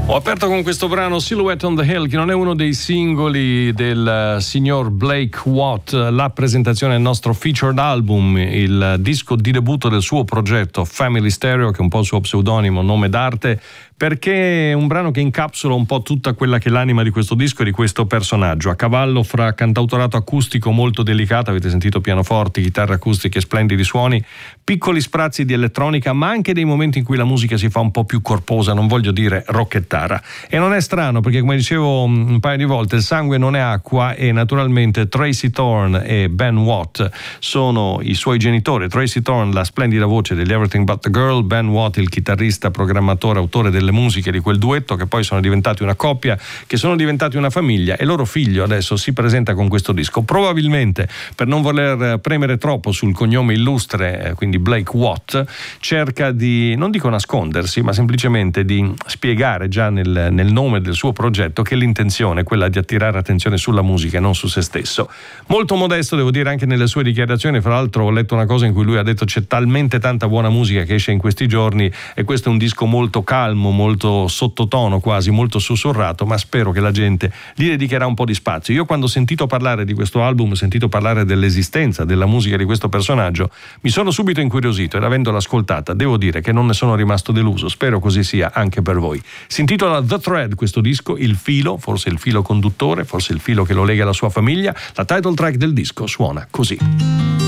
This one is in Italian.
Ho aperto con questo brano Silhouette on the Hill, che non è uno dei singoli del signor Blake Watt, la presentazione del nostro featured album, il disco di debutto del suo progetto Family Stereo, che è un po' il suo pseudonimo, nome d'arte, perché è un brano che incapsula un po' tutta quella che è l'anima di questo disco e di questo personaggio, a cavallo fra cantautorato acustico molto delicato, avete sentito pianoforti, chitarre acustiche, splendidi suoni, piccoli sprazzi di elettronica, ma anche dei momenti in cui la musica si fa un po' più corposa, non voglio dire rocchettara. E non è strano, perché come dicevo un paio di volte, il sangue non è acqua, e naturalmente Tracy Thorn e Ben Watt sono i suoi genitori. Tracy Thorn, la splendida voce degli Everything But the Girl, Ben Watt, il chitarrista, programmatore, autore delle musiche di quel duetto, che poi sono diventati una coppia, che sono diventati una famiglia, e loro figlio adesso si presenta con questo disco. Probabilmente, per non voler premere troppo sul cognome illustre, quindi Blake Watt, cerca di, non dico nascondersi, ma semplicemente di spiegare già nel nome del suo progetto che l'intenzione è quella di attirare attenzione sulla musica e non su se stesso. Molto modesto, devo dire, anche nelle sue dichiarazioni. Fra l'altro ho letto una cosa in cui lui ha detto: c'è talmente tanta buona musica che esce in questi giorni, e questo è un disco molto calmo, molto sottotono, quasi molto sussurrato, ma spero che la gente gli dedicherà un po' di spazio. Io, quando ho sentito parlare di questo album, ho sentito parlare dell'esistenza della musica di questo personaggio, mi sono subito incuriosito, ed avendola ascoltata devo dire che non ne sono rimasto deluso. Spero così sia anche per voi. Si intitola The Thread questo disco, il filo, forse il filo conduttore, forse il filo che lo lega alla sua famiglia. La title track del disco suona così.